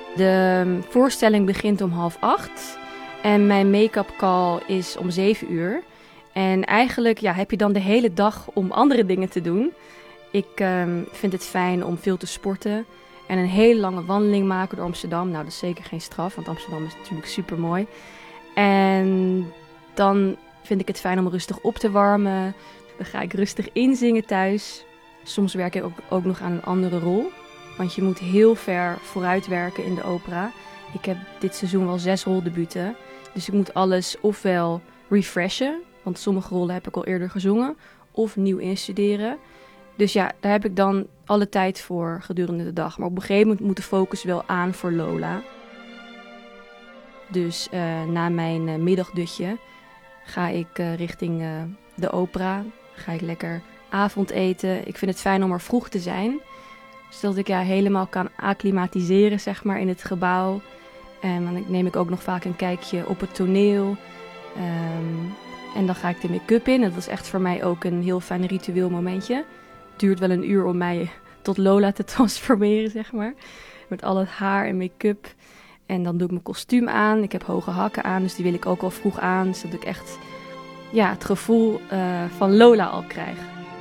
De voorstelling begint om 7:30 en mijn make-up call is om 7:00. En eigenlijk heb je dan de hele dag om andere dingen te doen. Ik vind het fijn om veel te sporten en een hele lange wandeling maken door Amsterdam. Nou, dat is zeker geen straf, want Amsterdam is natuurlijk super mooi. En dan vind ik het fijn om rustig op te warmen. Dan ga ik rustig inzingen thuis. Soms werk ik ook nog aan een andere rol. Want je moet heel ver vooruit werken in de opera. Ik heb dit seizoen wel 6 roldebuten. Dus ik moet alles ofwel refreshen, want sommige rollen heb ik al eerder gezongen, of nieuw instuderen. Dus ja, daar heb ik dan alle tijd voor gedurende de dag. Maar op een gegeven moment moet de focus wel aan voor Lola. Dus na mijn middagdutje ga ik richting de opera. Ga ik lekker avondeten. Ik vind het fijn om er vroeg te zijn, zodat ik helemaal kan acclimatiseren, zeg maar, in het gebouw. En dan neem ik ook nog vaak een kijkje op het toneel. En dan ga ik de make-up in. Dat was echt voor mij ook een heel fijn ritueel momentje. Het duurt wel een uur om mij tot Lola te transformeren, zeg maar. Met al het haar en make-up. En dan doe ik mijn kostuum aan. Ik heb hoge hakken aan, dus die wil ik ook al vroeg aan. Zodat ik echt het gevoel van Lola al krijg.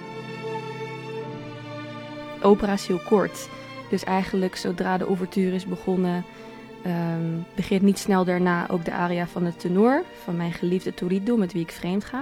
Opera is heel kort. Dus eigenlijk zodra de ouverture is begonnen, begint niet snel daarna ook de aria van de tenor. Van mijn geliefde Turiddu, met wie ik vreemd ga.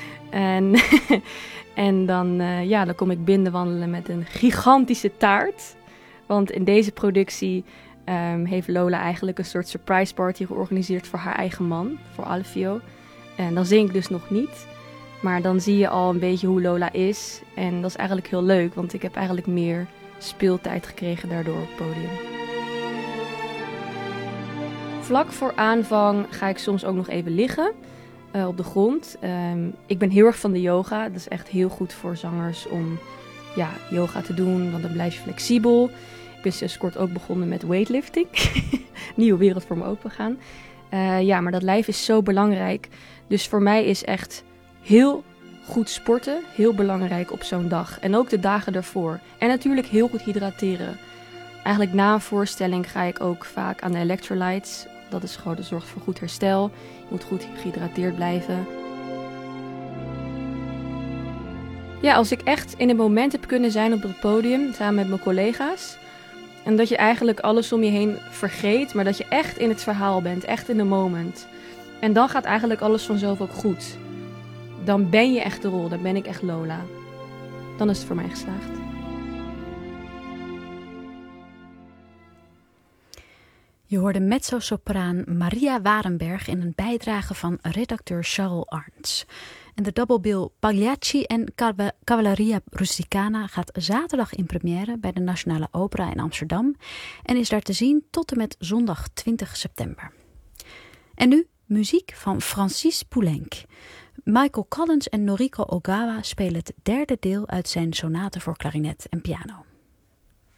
En dan kom ik binnenwandelen met een gigantische taart. Want in deze productie heeft Lola eigenlijk een soort surprise party georganiseerd voor haar eigen man, voor Alfio. En dan zing ik dus nog niet. Maar dan zie je al een beetje hoe Lola is. En dat is eigenlijk heel leuk, want ik heb eigenlijk meer speeltijd gekregen daardoor op het podium. Vlak voor aanvang ga ik soms ook nog even liggen op de grond. Ik ben heel erg van de yoga. Dat is echt heel goed voor zangers om yoga te doen, want dan blijf je flexibel. Ik ben sinds kort ook begonnen met weightlifting. Nieuwe wereld voor me open gaan. Maar dat lijf is zo belangrijk. Dus voor mij is echt heel goed sporten heel belangrijk op zo'n dag. En ook de dagen daarvoor. En natuurlijk heel goed hydrateren. Eigenlijk na een voorstelling ga ik ook vaak aan de electrolytes. Dat is gewoon, dat zorgt voor goed herstel. Je moet goed gehydrateerd blijven. Ja, als ik echt in het moment heb kunnen zijn op het podium, samen met mijn collega's. En dat je eigenlijk alles om je heen vergeet, maar dat je echt in het verhaal bent, echt in de moment. En dan gaat eigenlijk alles vanzelf ook goed. Dan ben je echt de rol, dan ben ik echt Lola. Dan is het voor mij geslaagd. Je hoorde mezzo-sopraan Maria Warenberg in een bijdrage van redacteur Charles Arntz. En de dubbelbill Pagliacci en Cavalleria Rusticana gaat zaterdag in première bij de Nationale Opera in Amsterdam en is daar te zien tot en met zondag 20 september. En nu muziek van Francis Poulenc. Michael Collins en Noriko Ogawa spelen het derde deel uit zijn sonate voor klarinet en piano.